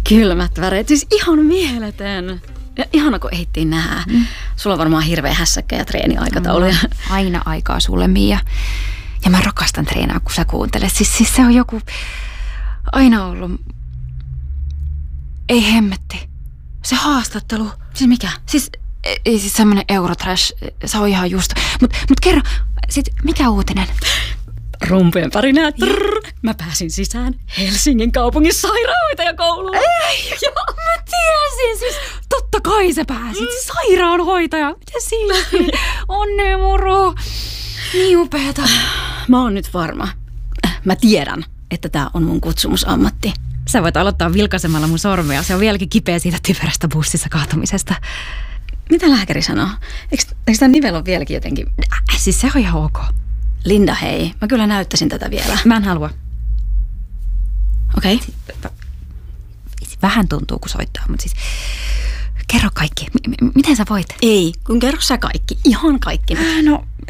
kylmät väreet, siis ihan mieletön. Ja ihana, kun ehdittiin nähdä. Sulla on varmaan hirveä hässäkkä ja treeniaikatauluja. Aina aikaa sulle, Mia. Ja mä rakastan treenaa, kun sä kuuntelet. Siis se on joku aina ollut. Ei hemmetti. Se haastattelu. Siis mikä? Siis semmonen Eurotrash. Se on ihan just. Mut kerro, sit mikä uutinen? Rumpujen pärinää. Mä pääsin sisään Helsingin kaupungin sairaanhoitajakouluun. Ei, mä tiesin. Siis totta kai sä pääsit. Sairaanhoitaja. Miten siisti? Onnea moro. Niin upeeta. Mä oon nyt varma. Mä tiedän, että tää on mun kutsumusammatti. Sä voit aloittaa vilkaisemalla mun sormea. Se on vieläkin kipeä siitä typerästä bussissa kaatumisesta. Mitä lääkäri sanoo? Eikö tää nivel ole vieläkin jotenkin? Siis se on ihan ok. Linda, hei. Mä kyllä näyttäisin tätä vielä. Mä en halua. Okei. Vähän tuntuu, kun soittaa, mutta siis kerro kaikki. Miten sä voit? Ei, kun kerro sä kaikki. Ihan kaikki. No,